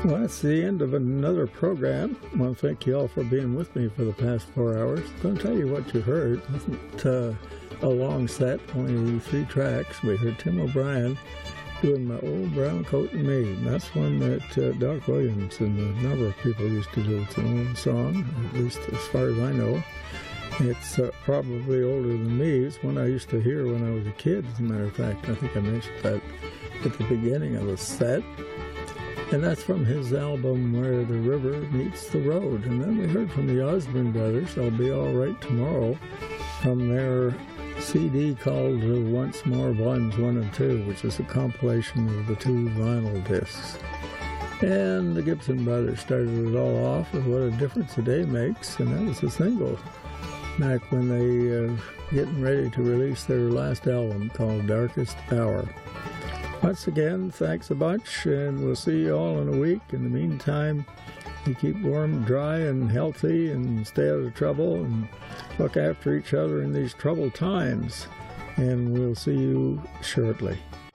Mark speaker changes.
Speaker 1: Well, that's the end of another program. I want to thank you all for being with me for the past 4 hours. I'm going to tell you what you heard. It wasn't a long set, only 3 tracks. We heard Tim O'Brien doing My Old Brown Coat and Me. That's one that Doc Williams and a number of people used to do. It's an old song, at least as far as I know. It's probably older than me. It's one I used to hear when I was a kid, as a matter of fact. I think I mentioned that at the beginning of the set. And that's from his album Where the River Meets the Road. And then we heard from the Osborne Brothers, I'll Be All Right Tomorrow, from their CD called Once More Volumes 1 and 2, which is a compilation of the 2 vinyl discs. And the Gibson Brothers started it all off with What a Difference a Day Makes, and that was a single back when they getting ready to release their last album called Darkest Hour. Once again, thanks a bunch, and we'll see you all in a week. In the meantime, you keep warm, dry, and healthy, and stay out of trouble, and look after each other in these troubled times. And we'll see you shortly.